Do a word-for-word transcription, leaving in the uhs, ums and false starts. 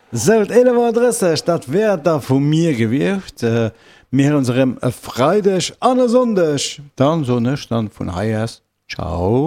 Selt elewer Adresse dat wär da vu mir gewircht äh, mir unserem Freidech an Sondech dann so nech dann vun Haiiers ciao.